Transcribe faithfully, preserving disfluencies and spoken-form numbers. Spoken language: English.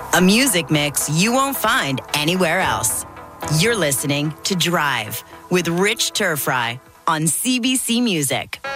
A music mix you won't find anywhere else. You're listening to Drive with Rich Turfry on C B C Music.